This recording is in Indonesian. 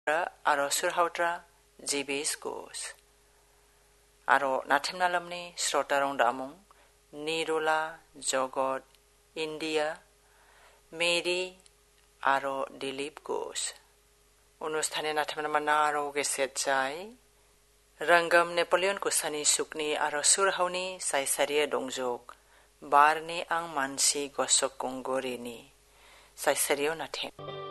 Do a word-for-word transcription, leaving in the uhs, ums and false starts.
aro surhautra Jibes Ghosh. Aro nathemnalamni srotarong damung Nirula, Jogot, India, Mary aro Dilip Ghosh. অনুষ্ঠানে nathemnamana aro geset jai. Ranggam Napoleon kusani sukni aro surhauni saisaria dongjok. Barni ang mansi gosok konggorini. Saisario nathem.